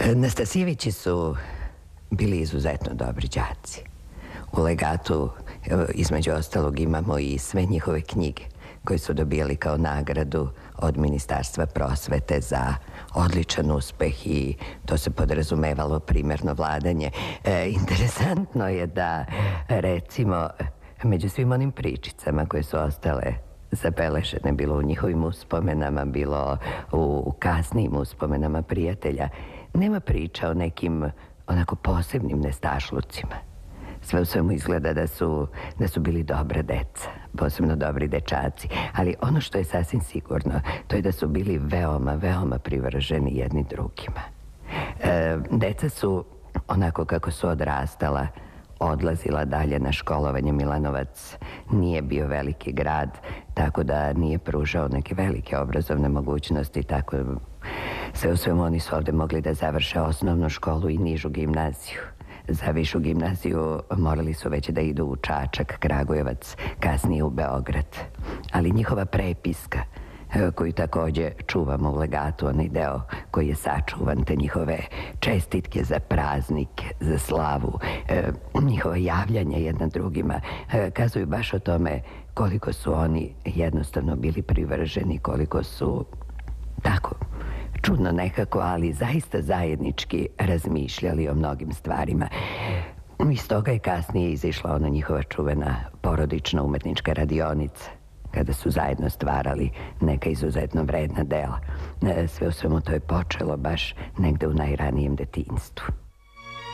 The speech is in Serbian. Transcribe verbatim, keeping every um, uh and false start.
Nastasijevići su bili izuzetno dobri đaci. U legatu, između ostalog, imamo i sve njihove knjige koje su dobijali kao nagradu od Ministarstva prosvete za odličan uspeh i to se podrazumevalo primerno vladanje. E, interesantno je da, recimo, među svim onim pričicama koje su ostale zabeležene, bilo u njihovim uspomenama, bilo u kasnijim uspomenama prijatelja, nema priča o nekim onako posebnim nestašlucima. Sve u svemu izgleda da su, da su bili dobra deca, posebno dobri dečaci. Ali ono što je sasvim sigurno, to je da su bili veoma, veoma privrženi jedni drugima. E, deca su, onako kako su odrastala, odlazila dalje na školovanje. Milanovac nije bio veliki grad, tako da nije pružao neke velike obrazovne mogućnosti, tako sve u svemu oni su ovde mogli da završe osnovnu školu i nižu gimnaziju. Za višu gimnaziju morali su već da idu u Čačak, Kragujevac, kasnije u Beograd. Ali njihova prepiska, koju takođe čuvamo u legatu, onaj deo koji je sačuvan, te njihove čestitke za praznik, za slavu, njihova javljanja jedna drugima, kazuju baš o tome koliko su oni jednostavno bili privrženi, koliko su tako čudno nekako, ali zaista zajednički razmišljali o mnogim stvarima. Iz toga je kasnije izišla ona njihova čuvena porodična umetnička radionica, kada su zajedno stvarali neka izuzetno vredna dela. Sve u svemu to je počelo baš negde u najranijem detinjstvu.